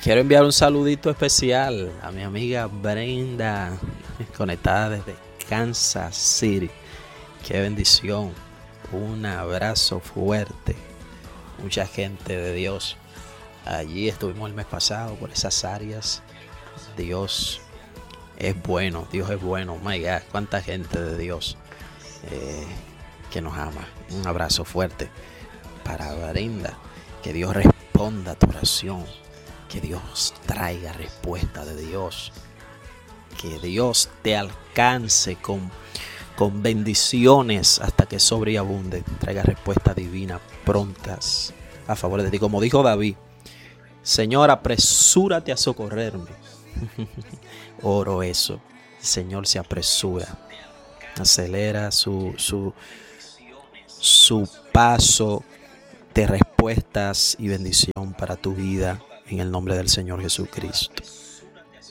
Quiero enviar un saludito especial a mi amiga Brenda, conectada desde Kansas City. Qué bendición. Un abrazo fuerte. Mucha gente de Dios. Allí estuvimos el mes pasado por esas áreas. Dios es bueno, Dios es bueno. My God, cuánta gente de Dios que nos ama. Un abrazo fuerte para Brenda. Que Dios responda a tu oración. Que Dios traiga respuesta de Dios. Que Dios te alcance con bendiciones hasta que sobreabunde. Traiga respuestas divinas prontas a favor de ti. Como dijo David, Señor, apresúrate a socorrerme. Oro eso. El Señor se apresura. Acelera su paso de respuestas y bendición para tu vida en el nombre del Señor Jesucristo.